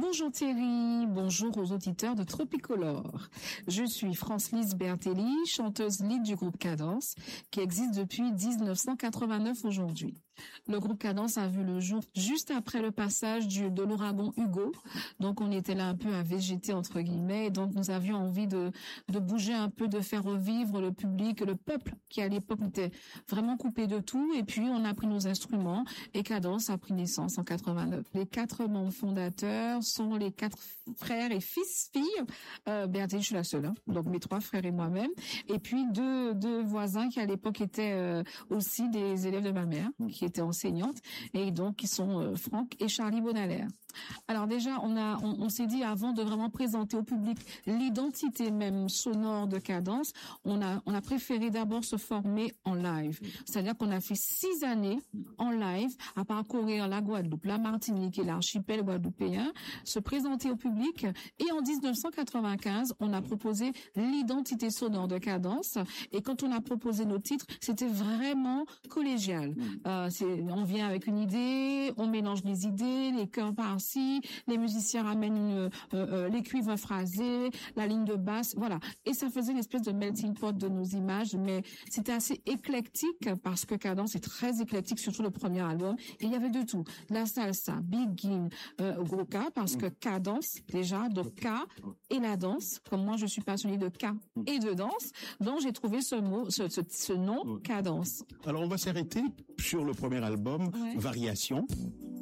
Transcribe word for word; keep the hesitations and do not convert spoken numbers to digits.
Bonjour Thierry, bonjour aux auditeurs de Tropicolore. Je suis France-Lise Bertelli, chanteuse lead du groupe Cadence, qui existe depuis dix-neuf cent quatre-vingt-neuf aujourd'hui. Le groupe Cadence a vu le jour juste après le passage du, de l'ouragan Hugo. Donc on était là un peu à végéter entre guillemets. Et donc nous avions envie de, de bouger un peu, de faire revivre le public, le peuple qui à l'époque était vraiment coupé de tout. Et puis on a pris nos instruments et Cadence a pris naissance en quatre-vingt-neuf. Les quatre membres fondateurs sont les quatre frères et fils, filles. Euh, Bertelli, je suis la seule, hein. Donc mes trois frères et moi-même. Et puis deux, deux voisins qui à l'époque étaient euh, aussi des élèves de ma mère, qui étaient enseignantes, et donc qui sont euh, Franck et Charlie Bonalaire. Alors déjà, on a, on, on s'est dit avant de vraiment présenter au public l'identité même sonore de Cadence, on a, on a préféré d'abord se former en live. C'est-à-dire qu'on a fait six années en live à parcourir la Guadeloupe, la Martinique et l'archipel guadeloupéen, se présenter au public. Et en dix-neuf cent quatre-vingt-quinze, on a proposé l'identité sonore de Cadence. Et quand on a proposé nos titres, c'était vraiment collégial. Euh, c'est, on vient avec une idée, on mélange les idées, les chœurs par-ci, les musiciens ramènent une, euh, euh, les cuivres phrasés, la ligne de basse, voilà. Et ça faisait une espèce de melting pot de nos images, mais c'était assez éclectique parce que Cadence est très éclectique, surtout le premier album. Et il y avait de tout, la salsa, begin, euh, gros K, parce que Cadence déjà, donc K et la danse. Comme moi, je suis passionnée de K et de danse, donc j'ai trouvé ce mot, ce, ce, ce nom, Cadence. Alors on va s'arrêter sur le premier album, Ouais. Variation.